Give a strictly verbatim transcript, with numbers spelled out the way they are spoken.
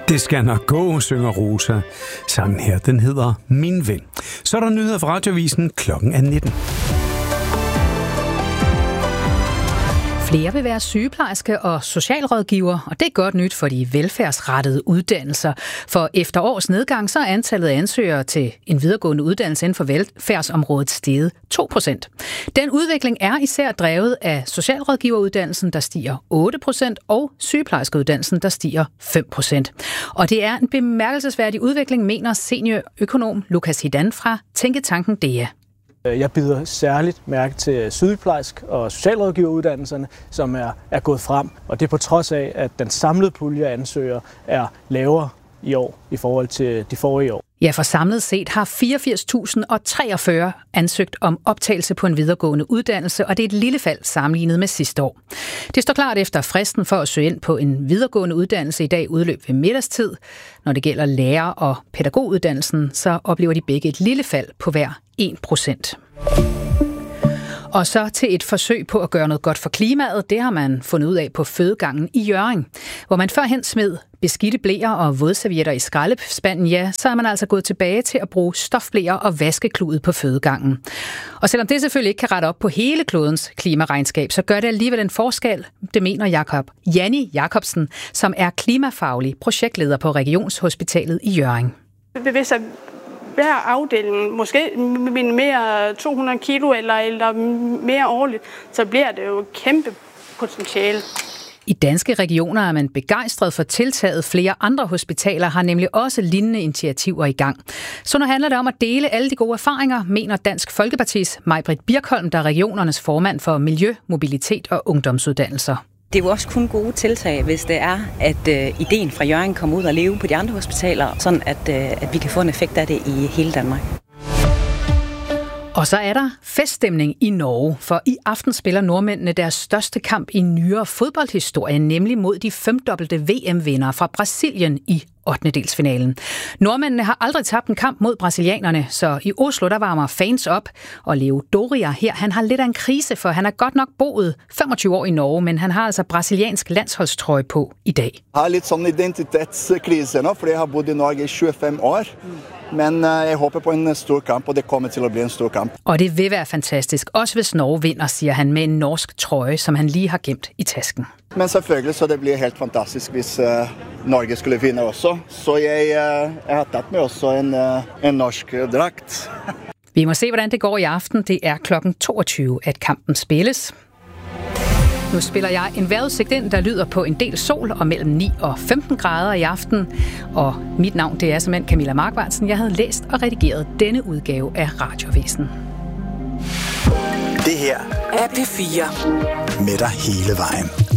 Det skal nok gå, synger Rosa. Sangen her, den hedder Min Ven. Så er der nyheder fra Radioavisen. Klokken er nitten. Flere vil være sygeplejerske og socialrådgiver, og det er godt nyt for de velfærdsrettede uddannelser. For efter års nedgang, så er antallet af ansøgere til en videregående uddannelse inden for velfærdsområdet steget to procent. Den udvikling er især drevet af socialrådgiveruddannelsen, der stiger otte procent, og sygeplejerskeuddannelsen, der stiger fem procent. Og det er en bemærkelsesværdig udvikling, mener seniorøkonom Lukas Hidan fra Tænketanken D E A. Jeg bider særligt mærke til sygeplejersk- og socialrådgiveruddannelserne, som er, er gået frem. Og det er på trods af, at den samlede pulje af ansøgere er lavere i år i forhold til de forrige år. Ja, for samlet set har fireogfirs tusind treogfyrre ansøgt om optagelse på en videregående uddannelse, og det er et lille fald sammenlignet med sidste år. Det står klart efter fristen for at søge ind på en videregående uddannelse i dag udløb ved middagstid. Når det gælder lærer- og pædagoguddannelsen, så oplever de begge et lille fald på hver en procent. Og så til et forsøg på at gøre noget godt for klimaet. Det har man fundet ud af på fødegangen i Hjørring, hvor man førhen smed beskidte bleer og vådservietter i skraldespanden. Ja, så er man altså gået tilbage til at bruge stofbleer og vaskeklude på fødegangen. Og selvom det selvfølgelig ikke kan rette op på hele klodens klimaregnskab, så gør det alligevel en forskel. Det mener Jakob Janni Jacobsen, som er klimafaglig projektleder på Regionshospitalet i Hjørring. Hvis hver afdeling måske minimerer to hundrede kilo eller, eller mere årligt, så bliver det jo et kæmpe potentiale. I Danske Regioner er man begejstret for tiltaget. Flere andre hospitaler har nemlig også lignende initiativer i gang. Så nu handler det om at dele alle de gode erfaringer, mener Dansk Folkepartis Maj-Britt Birkholm, der er regionernes formand for miljø, mobilitet og ungdomsuddannelser. Det er jo også kun gode tiltag, hvis det er, at øh, ideen fra Hjørring kommer ud og leve på de andre hospitaler, sådan at, øh, at vi kan få en effekt af det i hele Danmark. Og så er der feststemning i Norge, for i aften spiller nordmændene deres største kamp i nyere fodboldhistorie, nemlig mod de femdobbelte V M-vindere fra Brasilien i ottendedelsfinalen. Nordmændene har aldrig tabt en kamp mod brasilianerne, så i Oslo der varmer fans op, og Leo Doria her, han har lidt af en krise, for han har godt nok boet femogtyve år i Norge, men han har altså brasiliansk landsholdstrøje på i dag. Jeg har lidt sådan en identitetskrise nu, fordi jeg har boet i Norge i tyve-fem år. Men jeg håber på en stor kamp, og det kommer til at blive en stor kamp. Og det vil være fantastisk, også hvis Norge vinder, siger han med en norsk trøje, som han lige har gemt i tasken. Men selvfølgelig, så det bliver helt fantastisk, hvis uh, Norge skulle vinde også. Så jeg, uh, jeg har taget med også en, uh, en norsk dragt. Vi må se, hvordan det går i aften. Det er klokken toogtyve, at kampen spilles. Nu spiller jeg en vejrudsigt ind, der lyder på en del sol og mellem ni og femten grader i aften. Og mit navn, det er simpelthen Camilla Markvartsen. Jeg havde læst og redigeret denne udgave af Radioavisen. Det her er P fire. Med dig hele vejen.